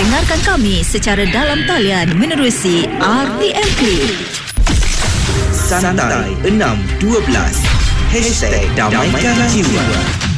dengarkan kami secara dalam talian menerusi RTM Click. Santai 612 #Damaikan Jiwa.